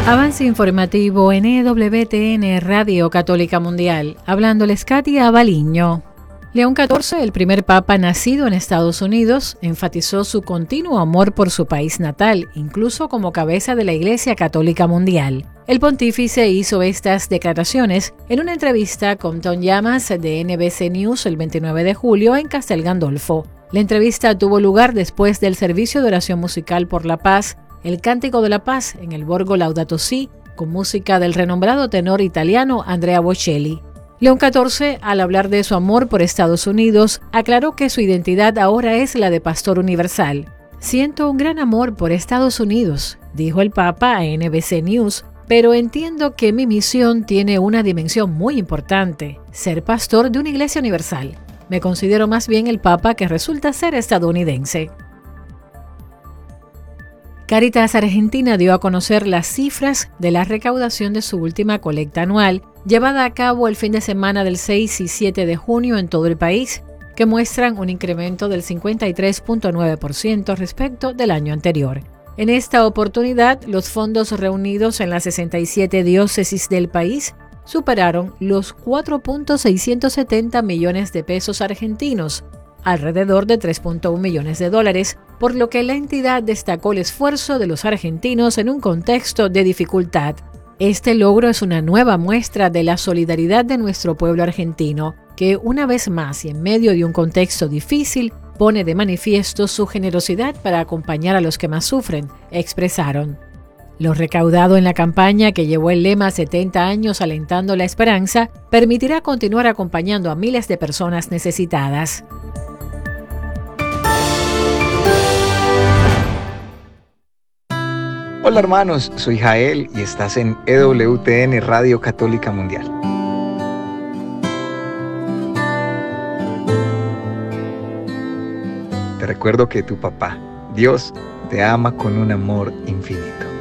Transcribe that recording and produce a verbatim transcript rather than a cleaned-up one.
Avance informativo en E W T N Radio Católica Mundial. Hablándoles Katia Baliño. León catorce, el primer papa nacido en Estados Unidos, enfatizó su continuo amor por su país natal, incluso como cabeza de la Iglesia Católica Mundial. El pontífice hizo estas declaraciones en una entrevista con Tom Llamas de N B C News el veintinueve de julio en Castel Gandolfo. La entrevista tuvo lugar después del servicio de oración musical por la paz, el Cántico de la Paz en el Borgo Laudato Si, con música del renombrado tenor italiano Andrea Bocelli. León catorce, al hablar de su amor por Estados Unidos, aclaró que su identidad ahora es la de pastor universal. Siento un gran amor por Estados Unidos, dijo el Papa a N B C News, pero entiendo que mi misión tiene una dimensión muy importante, ser pastor de una iglesia universal. Me considero más bien el Papa que resulta ser estadounidense. Cáritas Argentina dio a conocer las cifras de la recaudación de su última colecta anual, llevada a cabo el fin de semana del seis y siete de junio en todo el país, que muestran un incremento del cincuenta y tres punto nueve por ciento respecto del año anterior. En esta oportunidad, los fondos reunidos en las sesenta y siete diócesis del país superaron los cuatro punto seiscientos setenta millones de pesos argentinos, alrededor de tres punto uno millones de dólares, por lo que la entidad destacó el esfuerzo de los argentinos en un contexto de dificultad. Este logro es una nueva muestra de la solidaridad de nuestro pueblo argentino, que una vez más y en medio de un contexto difícil, pone de manifiesto su generosidad para acompañar a los que más sufren, expresaron. Lo recaudado en la campaña, que llevó el lema setenta años alentando la esperanza, permitirá continuar acompañando a miles de personas necesitadas. Hola hermanos, soy Jael y estás en E W T N Radio Católica Mundial. Te recuerdo que tu papá, Dios, te ama con un amor infinito.